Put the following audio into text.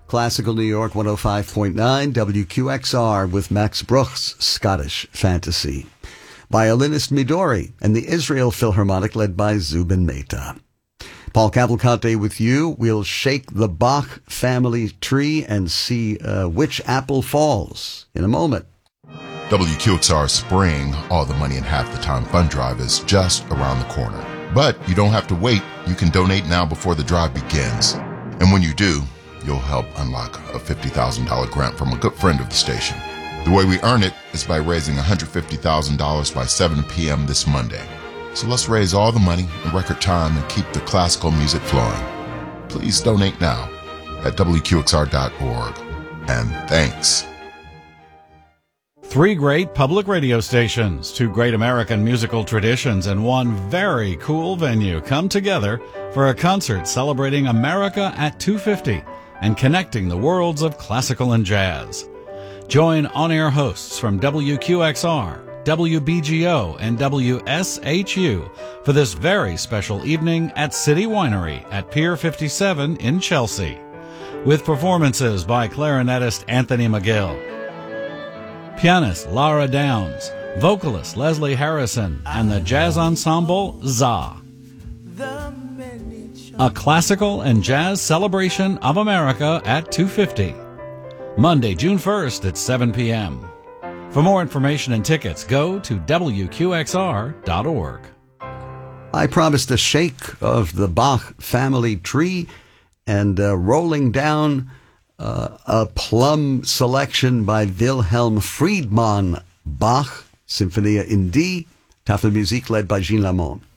Classical New York 105.9, WQXR with Max Bruch's Scottish Fantasy. Violinist Midori and the Israel Philharmonic led by Zubin Mehta. Paul Cavalcante with you. We'll shake the Bach family tree and see which apple falls in a moment. WQXR Spring, All the Money in Half the Time Fund Drive is just around the corner. But you don't have to wait. You can donate now before the drive begins. And when you do, you'll help unlock a $50,000 grant from a good friend of the station. The way we earn it is by raising $150,000 by 7 p.m. this Monday. So let's raise all the money in record time and keep the classical music flowing. Please donate now at WQXR.org. And thanks. 3 great public radio stations, 2 great American musical traditions, and 1 very cool venue come together for a concert celebrating America at 250 and connecting the worlds of classical and jazz. Join on-air hosts from WQXR, WBGO, and WSHU for this very special evening at City Winery at Pier 57 in Chelsea, with performances by clarinetist Anthony McGill, pianist Lara Downs, vocalist Leslie Harrison, and the jazz ensemble ZA. A classical and jazz celebration of America at 250. Monday, June 1st at 7 p.m. For more information and tickets, go to WQXR.org. I promised a shake of the Bach family tree and rolling down a plum selection by Wilhelm Friedmann Bach, Sinfonia in D, Tafelmusik led by Gene Lamont.